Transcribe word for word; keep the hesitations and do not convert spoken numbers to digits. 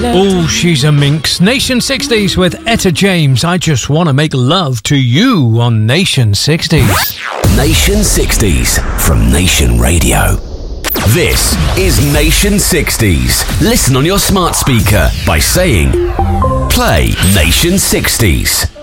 Oh, she's a minx. Nation sixties with Etta James. I just want to make love to you on Nation sixties. Nation sixties from Nation Radio. This is Nation sixties. Listen on your smart speaker by saying, play Nation sixties.